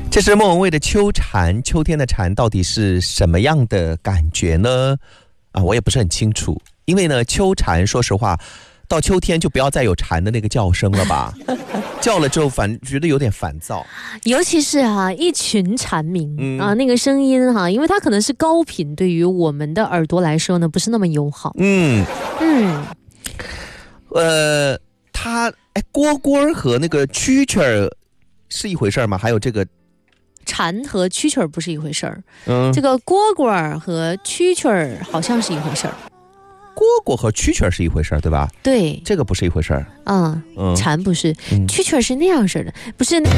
这是莫文蔚的秋蝉，秋天的蝉到底是什么样的感觉呢？我也不是很清楚，因为呢，秋蝉说实话，到秋天就不要再有蝉的那个叫声了吧，叫了之后觉得有点烦躁， 尤其是一群蝉鸣那个声音因为它可能是高频，对于我们的耳朵来说呢，不是那么友好。 蝈蝈和那个蛐蛐儿是一回事吗？还有这个蝉和蛐蛐儿不是一回事儿，这个蝈蝈和蛐蛐儿好像是一回事儿。 蝈蝈和蛐蛐儿是一回事儿，对吧？ 对， 这个不是一回事儿。 蝉不是，蛐蛐儿是那样式的，不是。